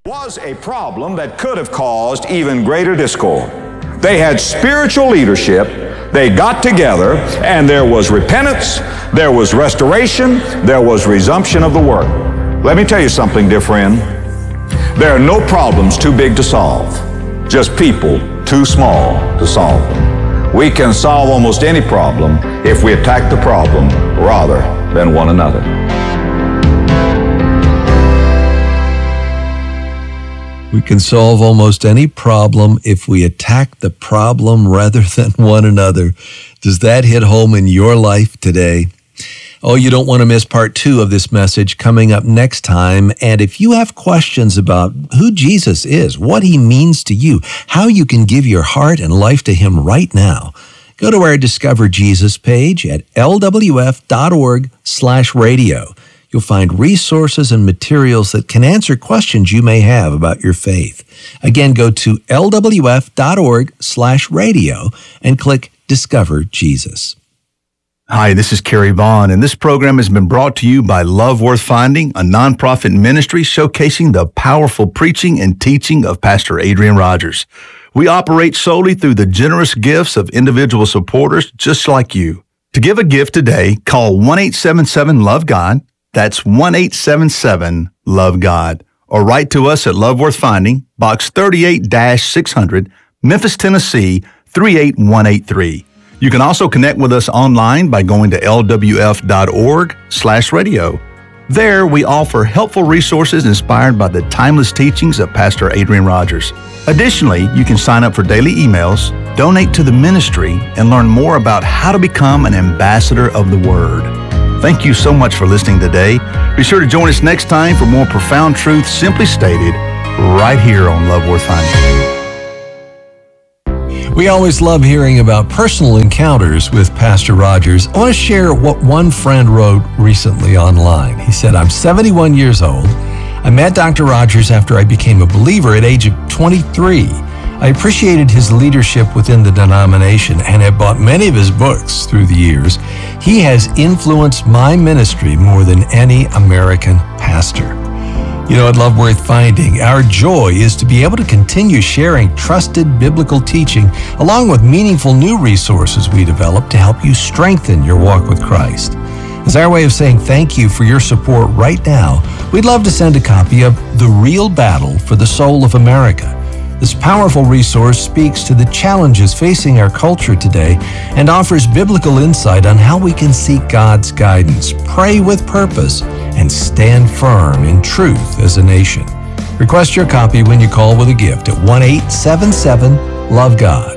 Was a problem that could have caused even greater discord. They had spiritual leadership, they got together, and there was repentance, there was restoration, there was resumption of the work. Let me tell you something, dear friend. There are no problems too big to solve, just people too small to solve them. We can solve almost any problem if we attack the problem rather than one another. We can solve almost any problem if we attack the problem rather than one another. Does that hit home in your life today? Oh, you don't want to miss part 2 of this message coming up next time. And if you have questions about who Jesus is, what he means to you, how you can give your heart and life to him right now, go to our Discover Jesus page at lwf.org/radio. You'll find resources and materials that can answer questions you may have about your faith. Again, go to lwf.org/radio and click Discover Jesus. Hi, this is Kerry Vaughn, and this program has been brought to you by Love Worth Finding, a nonprofit ministry showcasing the powerful preaching and teaching of Pastor Adrian Rogers. We operate solely through the generous gifts of individual supporters just like you. To give a gift today, call 1-877-LOVE-GOD. That's 1-877-LOVE-GOD. Or write to us at Love Worth Finding, Box 38-600, Memphis, Tennessee, 38183. You can also connect with us online by going to lwf.org/radio. There, we offer helpful resources inspired by the timeless teachings of Pastor Adrian Rogers. Additionally, you can sign up for daily emails, donate to the ministry, and learn more about how to become an ambassador of the Word. Thank you so much for listening today. Be sure to join us next time for more profound truth simply stated right here on Love Worth Finding. We always love hearing about personal encounters with Pastor Rogers. I want to share what one friend wrote recently online. He said, I'm 71 years old. I met Dr. Rogers after I became a believer at age of 23. I appreciated his leadership within the denomination and have bought many of his books through the years. He has influenced my ministry more than any American pastor. You know, at Love Worth Finding, our joy is to be able to continue sharing trusted biblical teaching along with meaningful new resources we develop to help you strengthen your walk with Christ. As our way of saying thank you for your support right now, we'd love to send a copy of The Real Battle for the Soul of America. This powerful resource speaks to the challenges facing our culture today and offers biblical insight on how we can seek God's guidance, pray with purpose, and stand firm in truth as a nation. Request your copy when you call with a gift at 1-877-LOVE-GOD.